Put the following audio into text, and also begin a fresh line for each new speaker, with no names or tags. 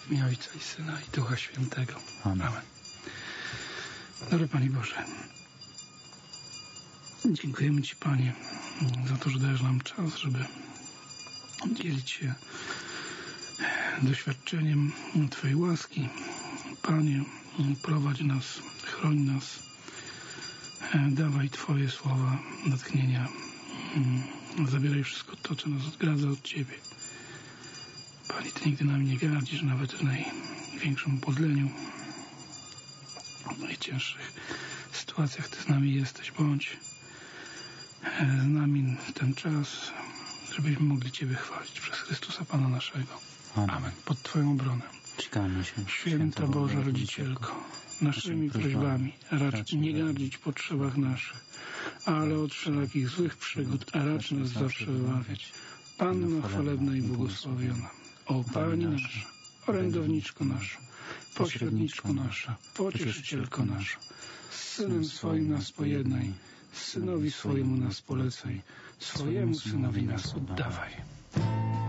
W imię Ojca i Syna i Ducha Świętego.
Amen.
Amen. Dobry Panie Boże, dziękujemy Ci, Panie, za to, że dajesz nam czas, żeby dzielić się doświadczeniem Twojej łaski. Panie, prowadź nas, chroń nas, dawaj Twoje słowa natchnienia, zabieraj wszystko to, co nas odgradza od Ciebie. Panie, Ty nigdy nami nie gardzisz, nawet w największym upodleniu, w najcięższych sytuacjach Ty z nami jesteś. Bądź z nami w ten czas, żebyśmy mogli Ciebie chwalić przez Chrystusa Pana naszego. Amen. Pod Twoją obronę.
Czekamy się.
Święta Boża Rodzicielko, naszymi prośbami racz nie gardzić w potrzebach naszych, ale od wszelakich złych przygód, a racz nas zawsze wybawiać. Panno chwalebna i błogosławiona, o Pani nasza, orędowniczko nasza, pośredniczko nasza, pocieszycielko nasza, z Synem swoim nas pojednaj, Synowi swojemu nas polecaj, swojemu Synowi nas oddawaj.